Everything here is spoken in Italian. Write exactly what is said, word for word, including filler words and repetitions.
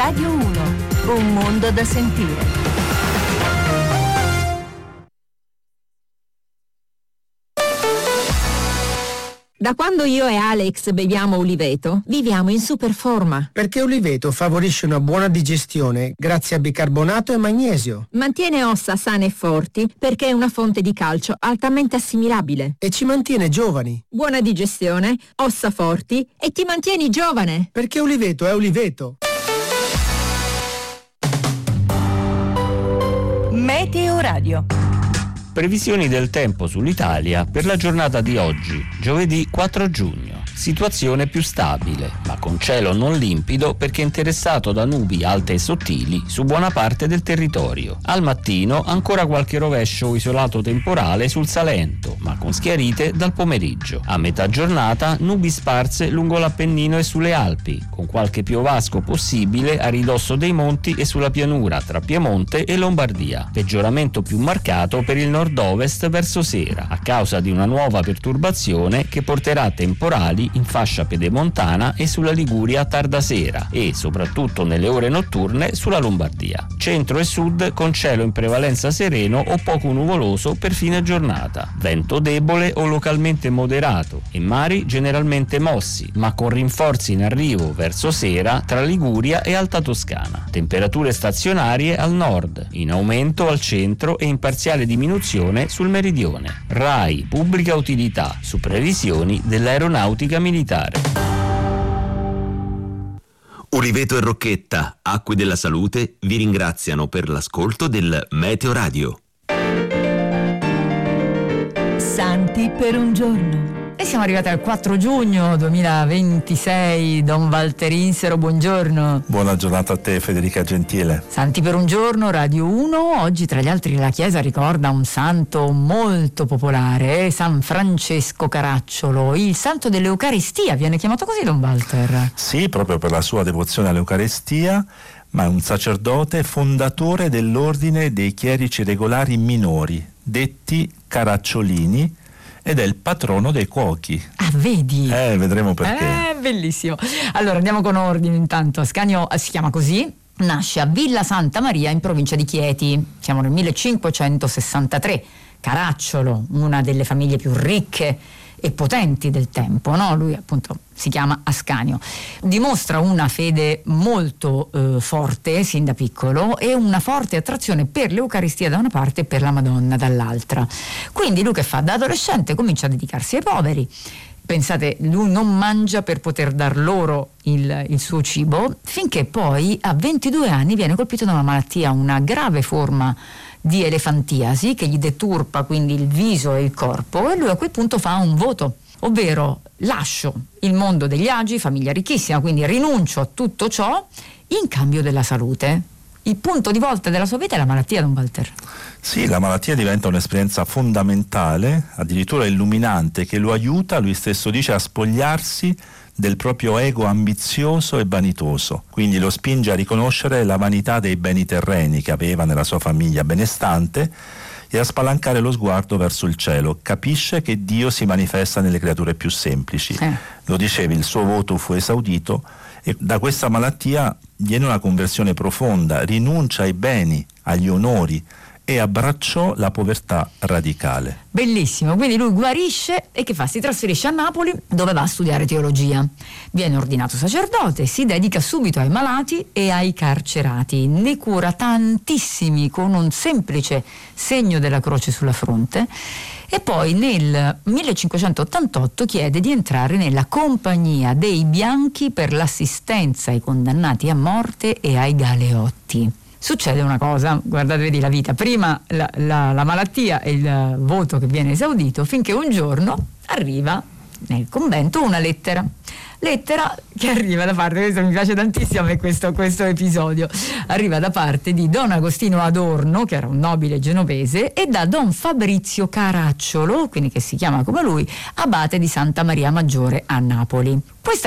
Radio uno, un mondo da sentire. Da quando io e Alex beviamo Uliveto, viviamo in super forma. Perché Uliveto favorisce una buona digestione grazie a bicarbonato e magnesio. Mantiene ossa sane e forti perché è una fonte di calcio altamente assimilabile. E ci mantiene giovani. Buona digestione, ossa forti e ti mantieni giovane. Perché Uliveto è Uliveto. Meteo Radio. Previsioni del tempo sull'Italia per la giornata di oggi, giovedì quattro giugno. Situazione più stabile, ma con cielo non limpido perché interessato da nubi alte e sottili su buona parte del territorio. Al mattino ancora qualche rovescio isolato temporale sul Salento, ma con schiarite dal pomeriggio. A metà giornata nubi sparse lungo l'Appennino e sulle Alpi, con qualche piovasco possibile a ridosso dei monti e sulla pianura tra Piemonte e Lombardia. Peggioramento più marcato per il nord-ovest verso sera, a causa di una nuova perturbazione che porterà temporali in fascia pedemontana e sulla Liguria a tarda sera e, soprattutto nelle ore notturne, sulla Lombardia. Centro e sud con cielo in prevalenza sereno o poco nuvoloso per fine giornata. Vento debole o localmente moderato e mari generalmente mossi, ma con rinforzi in arrivo verso sera tra Liguria e Alta Toscana. Temperature stazionarie al nord, in aumento al centro e in parziale diminuzione sul meridione. RAI Pubblica Utilità su previsioni dell'aeronautica militare. Uliveto e Rocchetta, Acque della Salute, vi ringraziano per l'ascolto del Meteo Radio. Santi per un giorno. E siamo arrivati al quattro giugno duemilaventisei. Don Walter Insero, buongiorno. Buona giornata a te, Federica Gentile. Santi per un giorno, Radio uno. Oggi tra gli altri la Chiesa ricorda un santo molto popolare, San Francesco Caracciolo, il santo dell'Eucaristia. Viene chiamato così, Don Walter? Sì, proprio per la sua devozione all'Eucaristia, ma è un sacerdote fondatore dell'ordine dei chierici regolari minori, detti caracciolini, ed è il patrono dei cuochi. Ah, vedi? Eh, vedremo perché. Eh, bellissimo. Allora, andiamo con ordine intanto. Ascanio si chiama così, nasce a Villa Santa Maria in provincia di Chieti. Siamo nel millecinquecentosessantatré. Caracciolo, una delle famiglie più ricche e potenti del tempo, no? Lui appunto si chiama Ascanio. Dimostra una fede molto eh, forte sin da piccolo e una forte attrazione per l'Eucaristia da una parte e per la Madonna dall'altra. Quindi lui che fa? Da adolescente comincia a dedicarsi ai poveri. Pensate, lui non mangia per poter dar loro il, il suo cibo, finché poi a ventidue anni viene colpito da una malattia, una grave forma di elefantiasi che gli deturpa quindi il viso e il corpo, e lui a quel punto fa un voto, ovvero lascio il mondo degli agi, famiglia ricchissima, quindi rinuncio a tutto ciò in cambio della salute. Il punto di volta della sua vita è la malattia, Don Walter. Sì, la malattia diventa un'esperienza fondamentale, addirittura illuminante, che lo aiuta, lui stesso dice, a spogliarsi del proprio ego ambizioso e vanitoso, quindi lo spinge a riconoscere la vanità dei beni terreni che aveva nella sua famiglia benestante e a spalancare lo sguardo verso il cielo. Capisce che Dio si manifesta nelle creature più semplici. Eh. Lo dicevi, il suo voto fu esaudito e da questa malattia viene una conversione profonda, rinuncia ai beni, agli onori e abbracciò la povertà radicale. Bellissimo, quindi lui guarisce e che fa? Si trasferisce a Napoli, dove va a studiare teologia. Viene ordinato sacerdote, si dedica subito ai malati e ai carcerati, ne cura tantissimi con un semplice segno della croce sulla fronte, e poi nel millecinquecentottantotto chiede di entrare nella Compagnia dei Bianchi per l'assistenza ai condannati a morte e ai galeotti. Succede una cosa, guardate, vedi la vita, prima la, la, la malattia e il voto che viene esaudito, finché un giorno arriva nel convento una lettera. Lettera che arriva da parte, questo mi piace tantissimo a me questo, questo episodio, arriva da parte di Don Agostino Adorno, che era un nobile genovese, e da Don Fabrizio Caracciolo, quindi che si chiama come lui, abate di Santa Maria Maggiore a Napoli. Questa